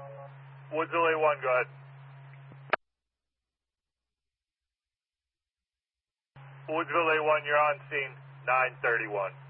Woodsville A1, go ahead. Woodsville A1, you're on scene, 931.